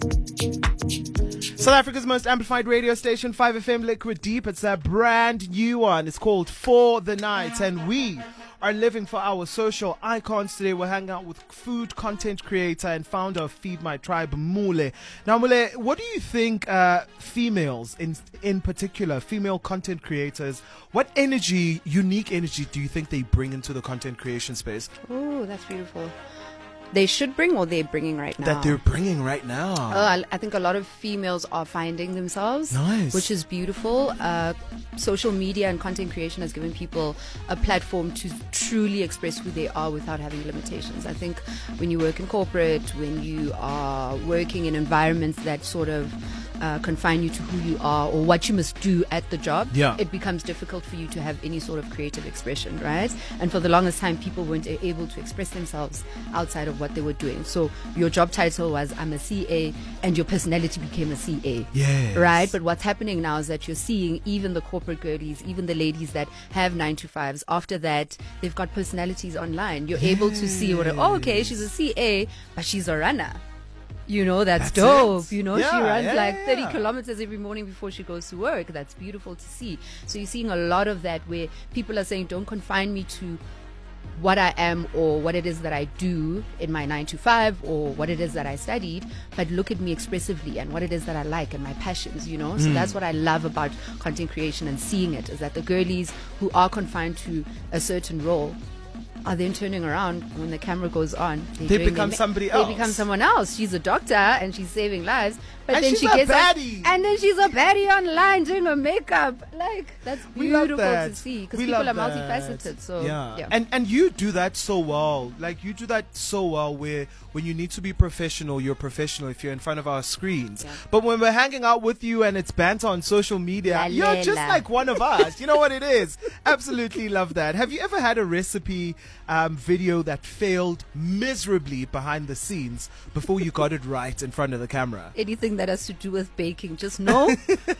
South Africa's most amplified radio station, 5FM Liquid Deep. It's a brand new one. It's called For the Night, and we are living for our social icons. Today we're hanging out with food content creator and founder of Feed My Tribe, Mule. Now, Mule, what do you think females, in particular, female content creators, what energy, unique energy, do you think they bring into the content creation space? Oh, that's beautiful. They should bring, or they're bringing right now? That they're bringing right now. I think a lot of females are finding themselves, nice, which is beautiful. Social media and content creation has given people a platform to truly express who they are without having limitations. I think when you work in corporate, when you are working in environments that sort of confine you to who you are or what you must do at the job, it becomes difficult for you to have any sort of creative expression, right? And for the longest time, people weren't able to express themselves outside of what they were doing. So your job title was, I'm a CA, and your personality became a CA. Yes. Right? But what's happening now is that you're seeing even the corporate girlies, even the ladies that have 9-to-5s, after that, they've got personalities online. You're able to see, okay, she's a CA, but she's a runner. You know, that's dope. It. You know, she runs like 30 kilometers every morning before she goes to work. That's beautiful to see. So you're seeing a lot of that where people are saying, don't confine me to what I am or what it is that I do in my 9-to-5 or what it is that I studied, but look at me expressively and what it is that I like and my passions, you know. So that's what I love about content creation and seeing it, is that the girlies who are confined to a certain role are then turning around when the camera goes on. They become somebody else. They become someone else. She's a doctor and she's saving lives. But and then she's a baddie. And then she's a baddie online doing her makeup. Like, that's beautiful to see, because people are multifaceted. So yeah. And you do that so well. Like, you do that so well where when you need to be professional, you're professional if you're in front of our screens. Yeah. But when we're hanging out with you and it's banter on social media, you're just like one of us. You know what it is? Absolutely love that. Have you ever had a recipe video that failed miserably behind the scenes before you got it right in front of the camera? Anything that has to do with baking, just know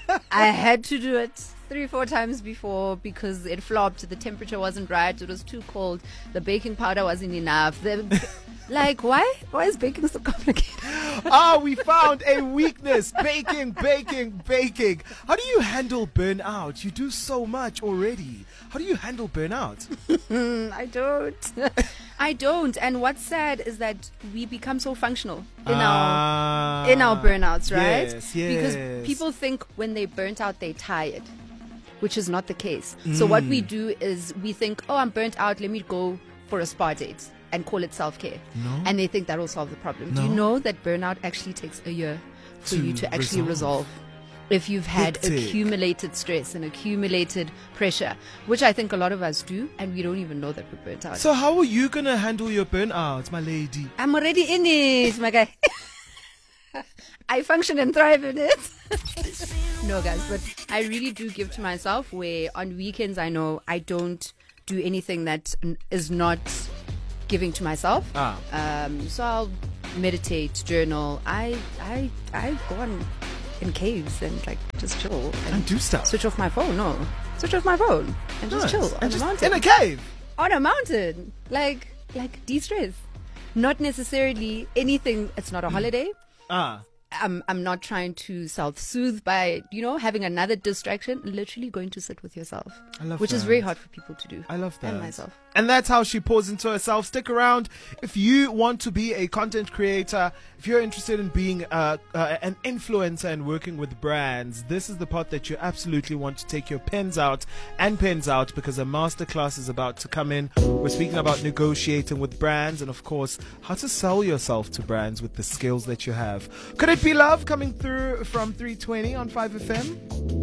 I had to do it 3-4 times before because it flopped. The temperature wasn't right. It was too cold. The baking powder wasn't enough. Like, why is baking so complicated? We found a weakness. Baking. How do you handle burnout? You do so much already. How do you handle burnout? I don't. And what's sad is that we become so functional in our burnouts, right? Yes. Because people think when they burnt out, they're tired, which is not the case. So what we do is we think, I'm burnt out, let me go for a spa date and call it self-care. No. And they think that will solve the problem. No. Do you know that burnout actually takes a year for you to actually resolve? If you've had accumulated stress and accumulated pressure, which I think a lot of us do, and we don't even know that we're burnt out. So how are you going to handle your burnout, my lady? I'm already in it, my guy. I function and thrive in it. No, guys, but I really do give to myself, where on weekends I know I don't do anything that is not giving to myself. So I'll meditate, journal. I go on in caves and like just chill and do stuff. Switch off my phone and just chill on a mountain. In a cave. On a mountain. Like de-stress. Not necessarily anything. It's not a holiday. I'm not trying to self-soothe by, having another distraction. Literally going to sit with yourself. I love which that. is very hard for people to do. I love that. And myself. And that's how she pours into herself. Stick around. If you want to be a content creator, if you're interested in being an influencer and working with brands, this is the part that you absolutely want to take your pens out, because a masterclass is about to come in. We're speaking about negotiating with brands and, of course, how to sell yourself to brands with the skills that you have. Could it be love coming through from 320 on 5FM?